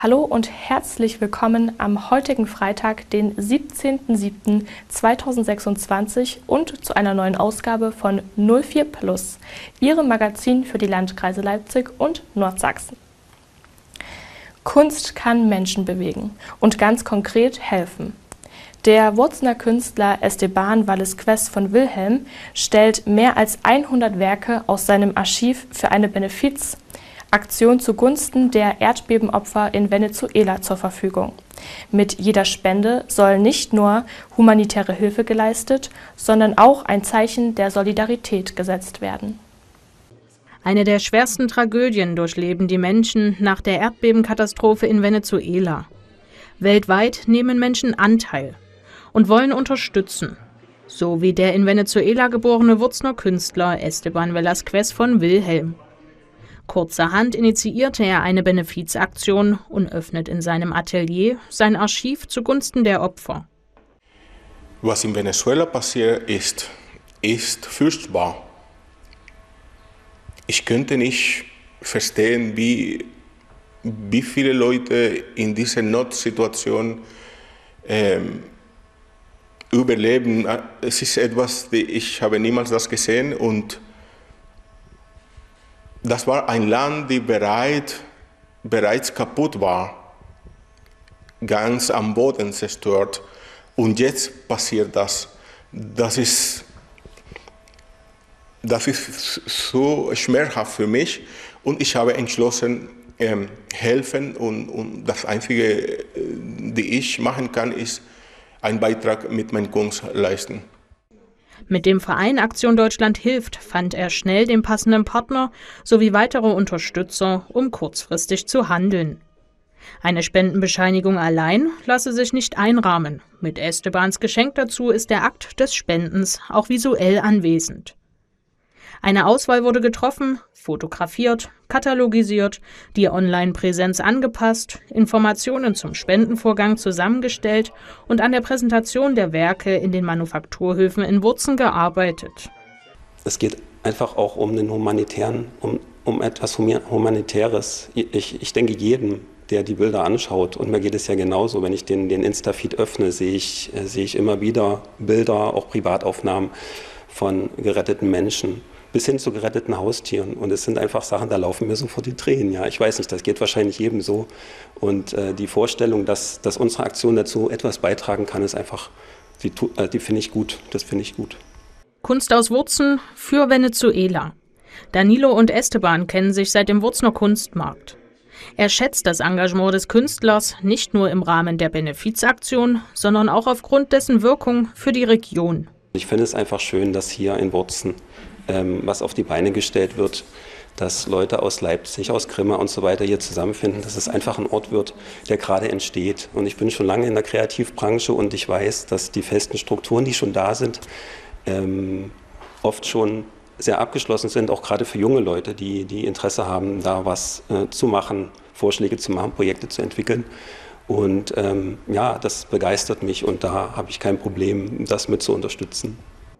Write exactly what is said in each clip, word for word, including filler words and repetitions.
Hallo und herzlich willkommen am heutigen Freitag, den siebzehnten siebten zweitausendsechsundzwanzig und zu einer neuen Ausgabe von null vier Plus, Ihrem Magazin für die Landkreise Leipzig und Nordsachsen. Kunst kann Menschen bewegen und ganz konkret helfen. Der Wurzener Künstler Esteban Vallesquez von Wilhelm stellt mehr als hundert Werke aus seinem Archiv für eine Benefizaktion zugunsten der Erdbebenopfer in Venezuela zur Verfügung. Mit jeder Spende soll nicht nur humanitäre Hilfe geleistet, sondern auch ein Zeichen der Solidarität gesetzt werden. Eine der schwersten Tragödien durchleben die Menschen nach der Erdbebenkatastrophe in Venezuela. Weltweit nehmen Menschen Anteil und wollen unterstützen, so wie der in Venezuela geborene Wurzener Künstler Esteban Vallesquez von Wilhelm. Kurzerhand initiierte er eine Benefizaktion und öffnet in seinem Atelier sein Archiv zugunsten der Opfer. Was in Venezuela passiert ist, ist furchtbar. Ich könnte nicht verstehen, wie, wie viele Leute in dieser Notsituation ähm, überleben. Es ist etwas, ich habe niemals das gesehen und das war ein Land, das bereit, bereits kaputt war, ganz am Boden zerstört. Und jetzt passiert das. Das ist, das ist so schmerzhaft für mich. Und ich habe entschlossen, ähm, helfen. Und, und das Einzige, das ich machen kann, ist einen Beitrag mit meiner Kunst leisten. Mit dem Verein Aktion Deutschland hilft fand er schnell den passenden Partner sowie weitere Unterstützer, um kurzfristig zu handeln. Eine Spendenbescheinigung allein lasse sich nicht einrahmen. Mit Estebans Geschenk dazu ist der Akt des Spendens auch visuell anwesend. Eine Auswahl wurde getroffen, fotografiert, katalogisiert, die Online-Präsenz angepasst, Informationen zum Spendenvorgang zusammengestellt und an der Präsentation der Werke in den Manufakturhöfen in Wurzen gearbeitet. Es geht einfach auch um den humanitären, um, um etwas Humanitäres. Ich, ich denke jedem, der die Bilder anschaut, und mir geht es ja genauso, wenn ich den, den Insta-Feed öffne, sehe ich, sehe ich immer wieder Bilder, auch Privataufnahmen von geretteten Menschen, bis hin zu geretteten Haustieren. Und es sind einfach Sachen, da laufen mir sofort die Tränen. Ja, ich weiß nicht, das geht wahrscheinlich jedem so. Und äh, die Vorstellung, dass, dass unsere Aktion dazu etwas beitragen kann, ist einfach, die, äh, die finde ich gut. Das finde ich gut. Kunst aus Wurzen für Venezuela. Danilo und Esteban kennen sich seit dem Wurzener Kunstmarkt. Er schätzt das Engagement des Künstlers nicht nur im Rahmen der Benefizaktion, sondern auch aufgrund dessen Wirkung für die Region. Ich finde es einfach schön, dass hier in Wurzen ähm, was auf die Beine gestellt wird, dass Leute aus Leipzig, aus Grimma und so weiter hier zusammenfinden, dass es einfach ein Ort wird, der gerade entsteht. Und ich bin schon lange in der Kreativbranche und ich weiß, dass die festen Strukturen, die schon da sind, ähm, oft schon sehr abgeschlossen sind, auch gerade für junge Leute, die, die Interesse haben, da was äh, zu machen, Vorschläge zu machen, Projekte zu entwickeln. Und ähm, ja, das begeistert mich und da habe ich kein Problem, das mit zu unterstützen.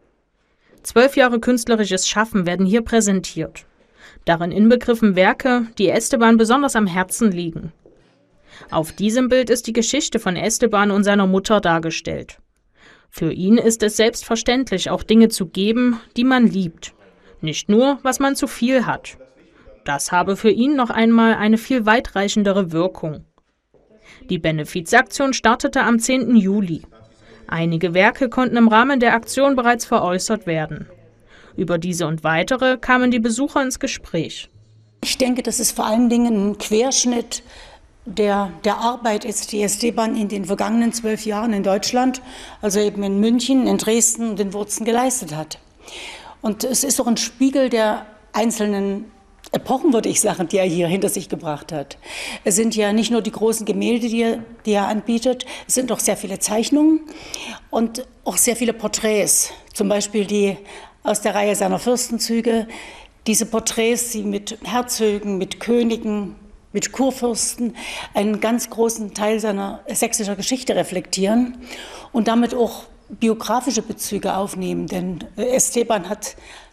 Zwölf Jahre künstlerisches Schaffen werden hier präsentiert. Darin inbegriffen Werke, die Esteban besonders am Herzen liegen. Auf diesem Bild ist die Geschichte von Esteban und seiner Mutter dargestellt. Für ihn ist es selbstverständlich, auch Dinge zu geben, die man liebt. Nicht nur, was man zu viel hat. Das habe für ihn noch einmal eine viel weitreichendere Wirkung. Die Benefizaktion startete am zehnten Juli. Einige Werke konnten im Rahmen der Aktion bereits veräußert werden. Über diese und weitere kamen die Besucher ins Gespräch. Ich denke, dass es vor allen Dingen ein Querschnitt der, der Arbeit ist, die Esteban in den vergangenen zwölf Jahren in Deutschland, also eben in München, in Dresden und in Wurzen geleistet hat. Und es ist auch ein Spiegel der einzelnen Epochen, würde ich sagen, die er hier hinter sich gebracht hat. Es sind ja nicht nur die großen Gemälde, die er, die er anbietet, es sind auch sehr viele Zeichnungen und auch sehr viele Porträts. Zum Beispiel die aus der Reihe seiner Fürstenzüge. Diese Porträts, die mit Herzögen, mit Königen, mit Kurfürsten einen ganz großen Teil seiner sächsischer Geschichte reflektieren und damit auch biografische Bezüge aufnehmen. Denn Esteban hat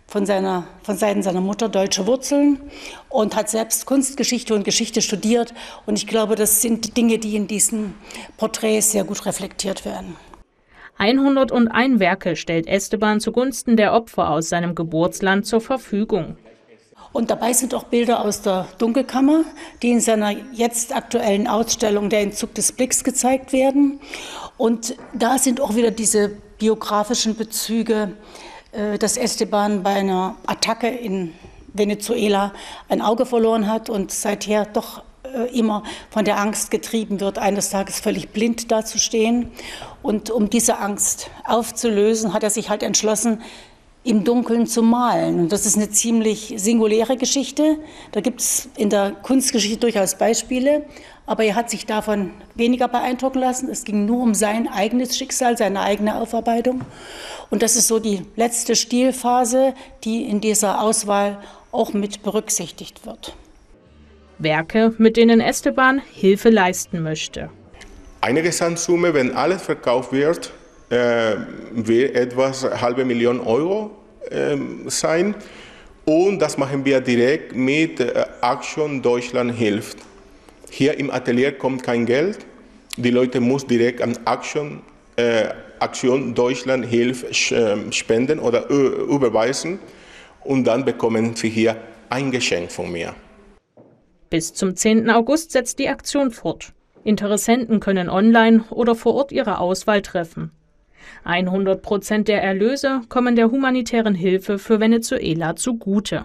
von, seiner, von Seiten seiner Mutter deutsche Wurzeln und hat selbst Kunstgeschichte und Geschichte studiert. Und ich glaube, das sind Dinge, die in diesen Porträts sehr gut reflektiert werden. hunderteins Werke stellt Esteban zugunsten der Opfer aus seinem Geburtsland zur Verfügung. Und dabei sind auch Bilder aus der Dunkelkammer, die in seiner jetzt aktuellen Ausstellung Der Entzug des Blicks gezeigt werden. Und da sind auch wieder diese biografischen Bezüge, äh, dass Esteban bei einer Attacke in Venezuela ein Auge verloren hat und seither doch äh, immer von der Angst getrieben wird, eines Tages völlig blind dazustehen. Und um diese Angst aufzulösen, hat er sich halt entschlossen, im Dunkeln zu malen. Und das ist eine ziemlich singuläre Geschichte. Da gibt es in der Kunstgeschichte durchaus Beispiele, aber er hat sich davon weniger beeindrucken lassen. Es ging nur um sein eigenes Schicksal, seine eigene Aufarbeitung. Und das ist so die letzte Stilphase, die in dieser Auswahl auch mit berücksichtigt wird. Werke, mit denen Esteban Hilfe leisten möchte. Eine Gesamtsumme, wenn alles verkauft wird, äh, wird etwas eine halbe Million Euro äh, sein. Und das machen wir direkt mit äh, Action Deutschland hilft. Hier im Atelier kommt kein Geld. Die Leute müssen direkt an Action, äh, Aktion Deutschland hilft äh, spenden oder äh, überweisen. Und dann bekommen sie hier ein Geschenk von mir. Bis zum zehnten August setzt die Aktion fort. Interessenten können online oder vor Ort ihre Auswahl treffen. hundert Prozent der Erlöse kommen der humanitären Hilfe für Venezuela zugute.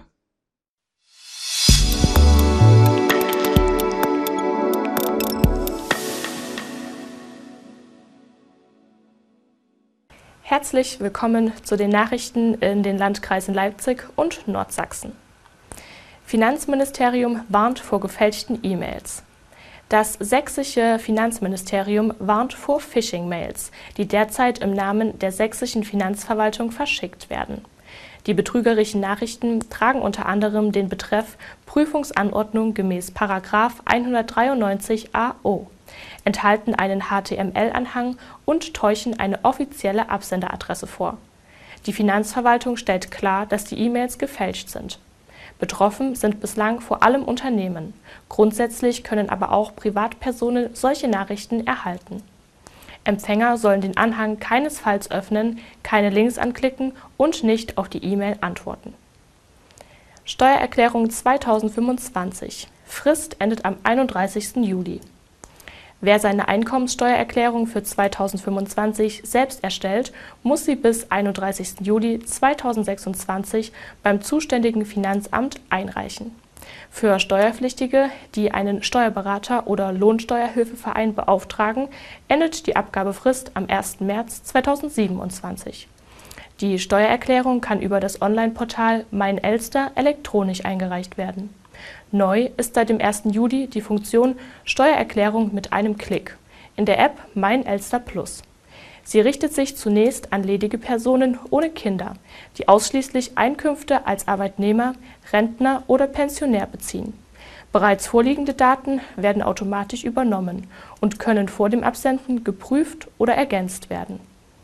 Herzlich willkommen zu den Nachrichten in den Landkreisen Leipzig und Nordsachsen. Finanzministerium warnt vor gefälschten E-Mails. Das sächsische Finanzministerium warnt vor Phishing-Mails, die derzeit im Namen der sächsischen Finanzverwaltung verschickt werden. Die betrügerischen Nachrichten tragen unter anderem den Betreff Prüfungsanordnung gemäß Paragraph hundertdreiundneunzig a o, enthalten einen H T M L-Anhang und täuschen eine offizielle Absenderadresse vor. Die Finanzverwaltung stellt klar, dass die E-Mails gefälscht sind. Betroffen sind bislang vor allem Unternehmen. Grundsätzlich können aber auch Privatpersonen solche Nachrichten erhalten. Empfänger sollen den Anhang keinesfalls öffnen, keine Links anklicken und nicht auf die E-Mail antworten. Steuererklärung zweitausendfünfundzwanzig. Frist endet am einunddreißigsten Juli. Wer seine Einkommenssteuererklärung für zweitausendfünfundzwanzig selbst erstellt, muss sie bis einunddreißigsten Juli zweitausendsechsundzwanzig beim zuständigen Finanzamt einreichen. Für Steuerpflichtige, die einen Steuerberater oder Lohnsteuerhilfeverein beauftragen, endet die Abgabefrist am ersten März zweitausendsiebenundzwanzig. Die Steuererklärung kann über das Online-Portal Mein Elster elektronisch eingereicht werden. Neu ist seit dem ersten Juli die Funktion Steuererklärung mit einem Klick in der App Mein Elster Plus. Sie richtet sich zunächst an ledige Personen ohne Kinder, die ausschließlich Einkünfte als Arbeitnehmer, Rentner oder Pensionär beziehen. Bereits vorliegende Daten werden automatisch übernommen und können vor dem Absenden geprüft oder ergänzt werden.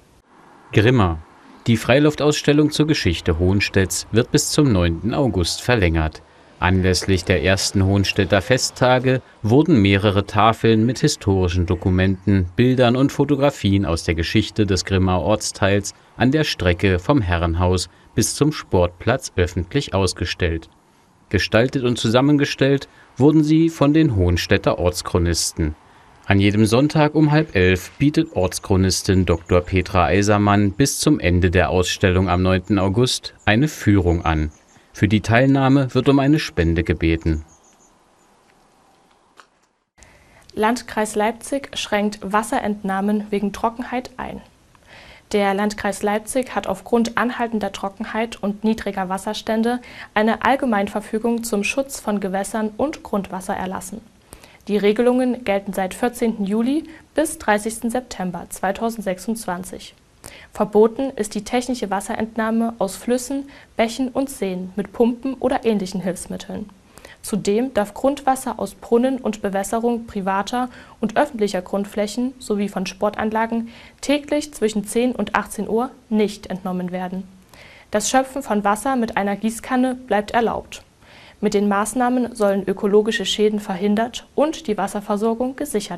Grimma. Die Freiluftausstellung zur Geschichte Hohenstedts wird bis zum neunten August verlängert. Anlässlich der ersten Hohenstädter Festtage wurden mehrere Tafeln mit historischen Dokumenten, Bildern und Fotografien aus der Geschichte des Grimmaer Ortsteils an der Strecke vom Herrenhaus bis zum Sportplatz öffentlich ausgestellt. Gestaltet und zusammengestellt wurden sie von den Hohenstädter Ortschronisten. An jedem Sonntag um halb elf bietet Ortschronistin Doktor Petra Eisermann bis zum Ende der Ausstellung am neunten August eine Führung an. Für die Teilnahme wird um eine Spende gebeten. Landkreis Leipzig schränkt Wasserentnahmen wegen Trockenheit ein. Der Landkreis Leipzig hat aufgrund anhaltender Trockenheit und niedriger Wasserstände eine Allgemeinverfügung zum Schutz von Gewässern und Grundwasser erlassen. Die Regelungen gelten seit vierzehnten Juli bis dreißigsten September zweitausendsechsundzwanzig. Verboten ist die technische Wasserentnahme aus Flüssen, Bächen und Seen mit Pumpen oder ähnlichen Hilfsmitteln. Zudem darf Grundwasser aus Brunnen und Bewässerung privater und öffentlicher Grundflächen sowie von Sportanlagen täglich zwischen zehn und achtzehn Uhr nicht entnommen werden. Das Schöpfen von Wasser mit einer Gießkanne bleibt erlaubt. Mit den Maßnahmen sollen ökologische Schäden verhindert und die Wasserversorgung gesichert werden.